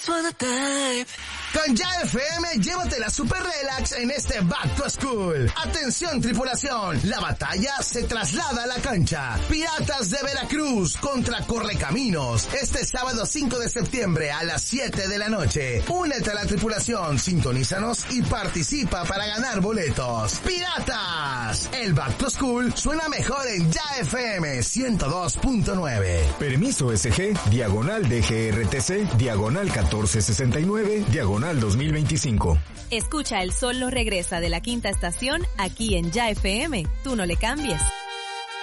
Con Ya FM, llévate la super relax en este Back to School. Atención tripulación, la batalla se traslada a la cancha. Piratas de Veracruz contra Correcaminos. Este sábado 5 de septiembre a las 7 de la noche. Únete a la tripulación, sintonízanos y participa para ganar boletos. ¡Piratas! El Back to School suena mejor en Ya FM 102.9. Permiso SG, diagonal DGRTC, diagonal 1469, diagonal 2025. Escucha El Sol no regresa de la quinta estación aquí en Ya FM. Tú no le cambies.